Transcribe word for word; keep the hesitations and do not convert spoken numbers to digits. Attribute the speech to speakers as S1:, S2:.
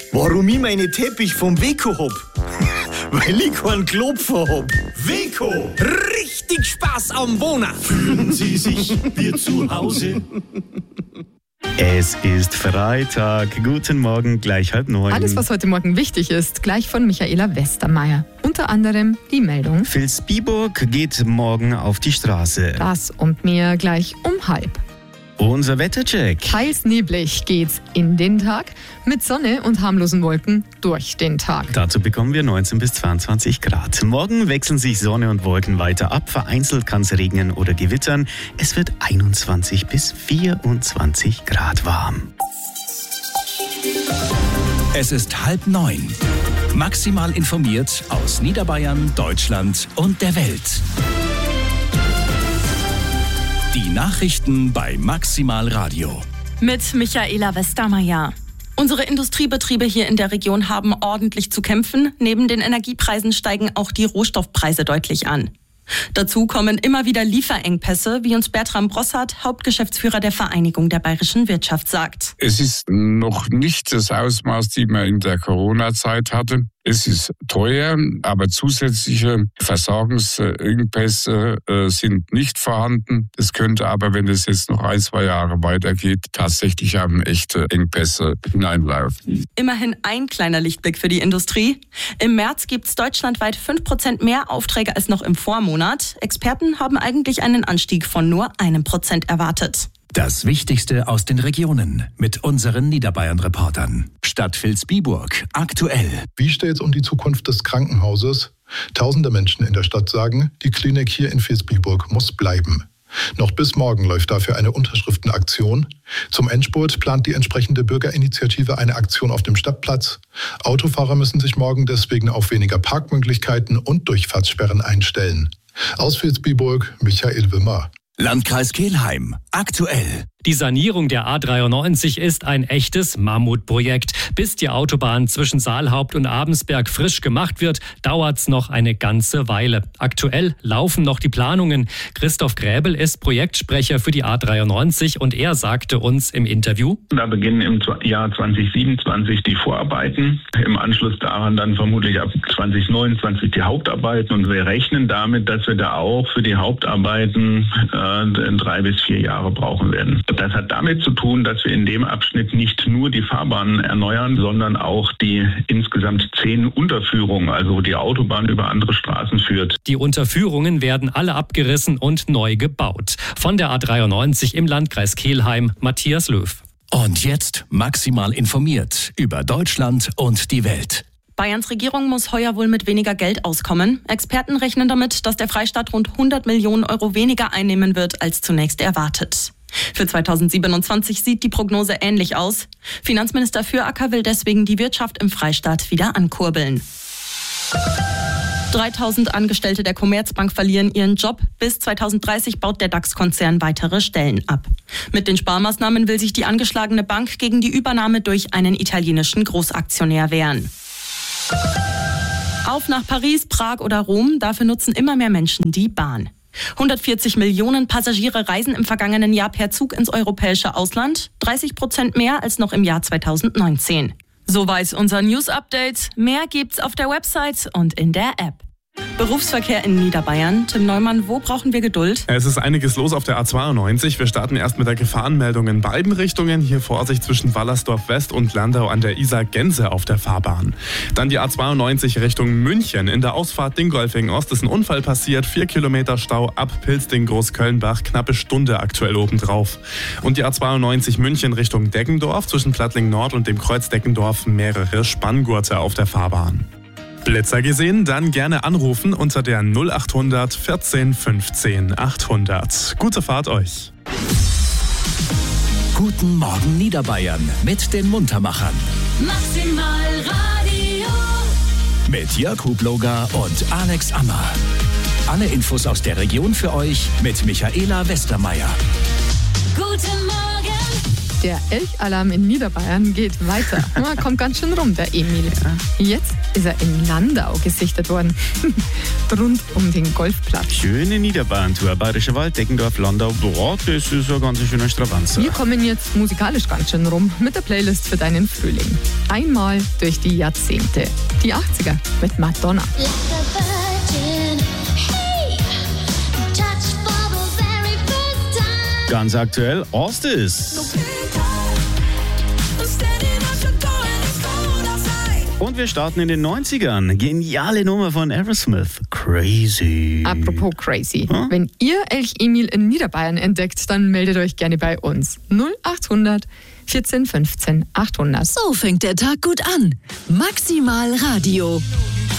S1: Warum ich meine Teppich vom Weco hab? Weil ich keinen Klopfer hab. Weco, richtig Spaß am Wohnen. Fühlen Sie sich wie zu Hause?
S2: Es ist Freitag. Guten Morgen, gleich halb neun.
S3: Alles, was heute Morgen wichtig ist, gleich von Michaela Westermeier. Unter anderem die Meldung:
S2: Vilsbiburg geht morgen auf die Straße.
S3: Das und mehr gleich um halb.
S2: Unser Wettercheck.
S3: Teils neblig geht's in den Tag, mit Sonne und harmlosen Wolken durch den Tag.
S2: Dazu bekommen wir neunzehn bis zweiundzwanzig Grad. Morgen wechseln sich Sonne und Wolken weiter ab. Vereinzelt kann es regnen oder gewittern. Es wird einundzwanzig bis vierundzwanzig Grad warm.
S4: Es ist halb neun. Maximal informiert aus Niederbayern, Deutschland und der Welt. Die Nachrichten bei Maximal Radio.
S5: Mit Michaela Westermeier. Unsere Industriebetriebe hier in der Region haben ordentlich zu kämpfen. Neben den Energiepreisen steigen auch die Rohstoffpreise deutlich an. Dazu kommen immer wieder Lieferengpässe, wie uns Bertram Brossart, Hauptgeschäftsführer der Vereinigung der bayerischen Wirtschaft, sagt.
S6: Es ist noch nicht das Ausmaß, die man in der Corona-Zeit hatte. Es ist teuer, aber zusätzliche Versorgungsengpässe äh, sind nicht vorhanden. Es könnte aber, wenn es jetzt noch ein, zwei Jahre weitergeht, tatsächlich haben echte Engpässe hineinlaufen.
S5: Immerhin ein kleiner Lichtblick für die Industrie. Im März gibt es deutschlandweit fünf Prozent mehr Aufträge als noch im Vormonat. Experten haben eigentlich einen Anstieg von nur einem Prozent erwartet.
S4: Das Wichtigste aus den Regionen mit unseren Niederbayern-Reportern. Stadt Vilsbiburg, aktuell.
S7: Wie steht es um die Zukunft des Krankenhauses? Tausende Menschen in der Stadt sagen, die Klinik hier in Vilsbiburg muss bleiben. Noch bis morgen läuft dafür eine Unterschriftenaktion. Zum Endspurt plant die entsprechende Bürgerinitiative eine Aktion auf dem Stadtplatz. Autofahrer müssen sich morgen deswegen auf weniger Parkmöglichkeiten und Durchfahrtssperren einstellen. Aus Vilsbiburg, Michael Wimmer.
S4: Landkreis Kelheim, aktuell.
S8: Die Sanierung der A dreiundneunzig ist ein echtes Mammutprojekt. Bis die Autobahn zwischen Saalhaupt und Abensberg frisch gemacht wird, dauert's noch eine ganze Weile. Aktuell laufen noch die Planungen. Christoph Gräbel ist Projektsprecher für die A dreiundneunzig und er sagte uns im Interview:
S9: Da beginnen im Jahr zwanzig siebenundzwanzig die Vorarbeiten. Im Anschluss daran dann vermutlich ab zwanzig neunundzwanzig die Hauptarbeiten. Und wir rechnen damit, dass wir da auch für die Hauptarbeiten äh, drei bis vier Jahre brauchen werden. Das hat damit zu tun, dass wir in dem Abschnitt nicht nur die Fahrbahnen erneuern, sondern auch die insgesamt zehn Unterführungen, also die Autobahn über andere Straßen führt.
S8: Die Unterführungen werden alle abgerissen und neu gebaut. Von der A dreiundneunzig im Landkreis Kelheim, Matthias Löw.
S4: Und jetzt maximal informiert über Deutschland und die Welt.
S5: Bayerns Regierung muss heuer wohl mit weniger Geld auskommen. Experten rechnen damit, dass der Freistaat rund hundert Millionen Euro weniger einnehmen wird als zunächst erwartet. Für zweitausendsiebenundzwanzig sieht die Prognose ähnlich aus. Finanzminister Füracker will deswegen die Wirtschaft im Freistaat wieder ankurbeln. dreitausend Angestellte der Commerzbank verlieren ihren Job. Bis zweitausenddreißig baut der DAX-Konzern weitere Stellen ab. Mit den Sparmaßnahmen will sich die angeschlagene Bank gegen die Übernahme durch einen italienischen Großaktionär wehren. Auf nach Paris, Prag oder Rom, dafür nutzen immer mehr Menschen die Bahn. hundertvierzig Millionen Passagiere reisen im vergangenen Jahr per Zug ins europäische Ausland, dreißig Prozent mehr als noch im Jahr zweitausendneunzehn. Soweit unser News-Update. Mehr gibt's auf der Website und in der App. Berufsverkehr in Niederbayern. Tim Neumann, wo brauchen wir Geduld?
S10: Es ist einiges los auf der A zweiundneunzig. Wir starten erst mit der Gefahrenmeldung in beiden Richtungen. Hier Vorsicht zwischen Wallersdorf West und Landau an der Isar-Gänse auf der Fahrbahn. Dann die A zweiundneunzig Richtung München. In der Ausfahrt Dingolfing Ost ist ein Unfall passiert. Vier Kilometer Stau ab Pilzding-Großkölnbach. Knappe Stunde aktuell obendrauf. Und die A zweiundneunzig München Richtung Deggendorf. Zwischen Plattling Nord und dem Kreuz Deggendorf mehrere Spanngurte auf der Fahrbahn. Blitzer gesehen? Dann gerne anrufen unter der null achthundert vierzehn fünfzehn achthundert. Gute Fahrt euch.
S4: Guten Morgen Niederbayern mit den Muntermachern.
S11: Maximal Radio.
S4: Mit Jörg Hubloger und Alex Ammer. Alle Infos aus der Region für euch mit Michaela Westermeier.
S11: Guten Morgen
S3: Der Elchalarm in Niederbayern geht weiter. Man kommt ganz schön rum, der Emil. Jetzt ist er in Landau gesichtet worden. Rund um den Golfplatz.
S2: Schöne Niederbayern-Tour. Bayerischer Wald, Deggendorf, Landau. Boah, das ist ein ganz schöner Stravanzer.
S3: Wir kommen jetzt musikalisch ganz schön rum mit der Playlist für deinen Frühling. Einmal durch die Jahrzehnte. Die achtziger mit Madonna.
S2: Ganz aktuell, Ostis. Und wir starten in den neunzigern. Geniale Nummer von Aerosmith. Crazy.
S3: Apropos crazy.
S2: Hm?
S3: Wenn ihr Elch Emil in Niederbayern entdeckt, dann meldet euch gerne bei uns. null achthundert vierzehn fünfzehn achthundert.
S12: So fängt der Tag gut an. Maximal Radio.